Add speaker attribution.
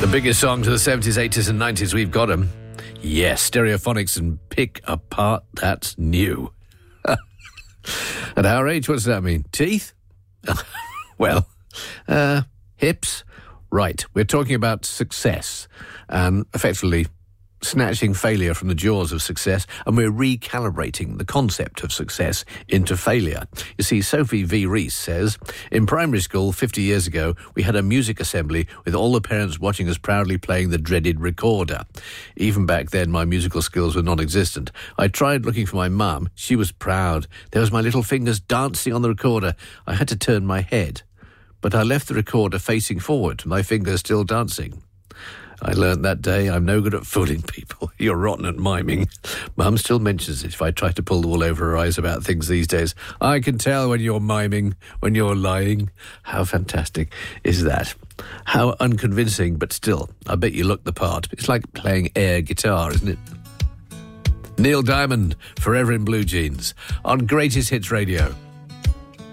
Speaker 1: biggest songs of the 70s, 80s and 90s, we've got them. Yes, Stereophonics and Pick Apart That's New. At our age, what does that mean? Teeth? Well, hips? Right, we're talking about success and effectively snatching failure from the jaws of success, and we're recalibrating the concept of success into failure. You see, Sophie V. Rees says, in primary school 50 years ago, we had a music assembly with all the parents watching us proudly playing the dreaded recorder. Even back then, my musical skills were non-existent. I tried looking for my mum. She was proud. There was my little fingers dancing on the recorder. I had to turn my head. But I left the recorder facing forward, my fingers still dancing. I learned that day I'm no good at fooling people. You're rotten at miming. Mum still mentions it if I try to pull the wool over her eyes about things these days. I can tell when you're miming, when you're lying. How fantastic is that? How unconvincing, but still, I bet you look the part. It's like playing air guitar, isn't it? Neil Diamond, Forever in Blue Jeans, on Greatest Hits Radio.